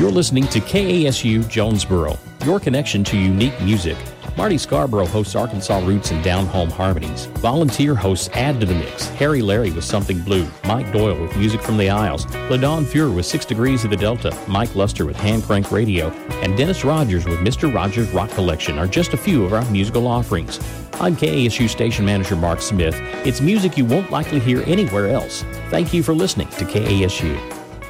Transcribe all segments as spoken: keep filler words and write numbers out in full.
You're listening to K A S U Jonesboro, your connection to unique music. Marty Scarborough hosts Arkansas Roots and Down Home Harmonies. Volunteer hosts add to the mix. Harry Larry with Something Blue, Mike Doyle with Music from the Isles, LaDawn Fuhrer with Six Degrees of the Delta, Mike Luster with Hand Crank Radio, and Dennis Rogers with Mister Rogers Rock Collection are just a few of our musical offerings. I'm K A S U Station Manager Mark Smith. It's music you won't likely hear anywhere else. Thank you for listening to K A S U.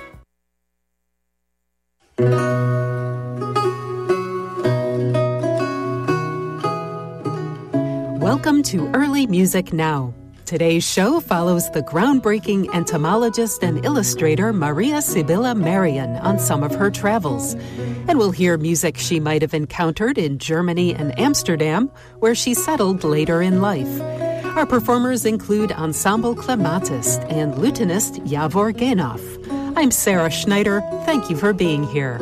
Welcome to Early Music Now. Today's show follows the groundbreaking entomologist and illustrator Maria Sibylla Merian on some of her travels. And we'll hear music she might have encountered in Germany and Amsterdam, where she settled later in life. Our performers include Ensemble Clematis and lutenist Yavor Genov. I'm Sarah Schneider. Thank you for being here.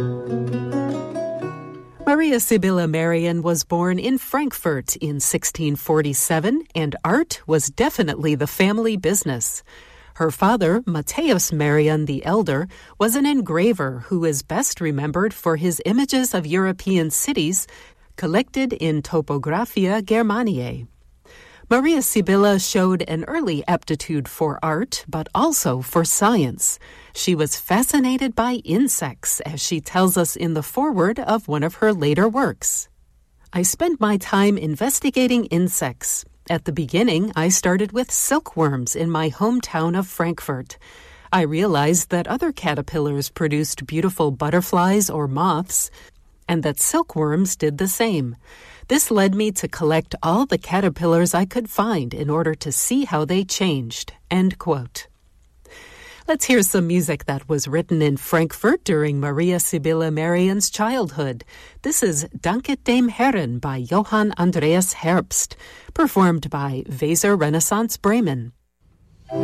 Maria Sibylla Merian was born in Frankfurt in sixteen forty-seven, and art was definitely the family business. Her father, Matthäus Merian the Elder, was an engraver who is best remembered for his images of European cities collected in Topographia Germaniae. Maria Sibylla showed an early aptitude for art, but also for science. She was fascinated by insects, as she tells us in the foreword of one of her later works. I spent my time investigating insects. At the beginning, I started with silkworms in my hometown of Frankfurt. I realized that other caterpillars produced beautiful butterflies or moths, and that silkworms did the same. This led me to collect all the caterpillars I could find in order to see how they changed." End quote. Let's hear some music that was written in Frankfurt during Maria Sibylla Merian's childhood. This is Danket dem Herren by Johann Andreas Herbst, performed by Weser Renaissance Bremen.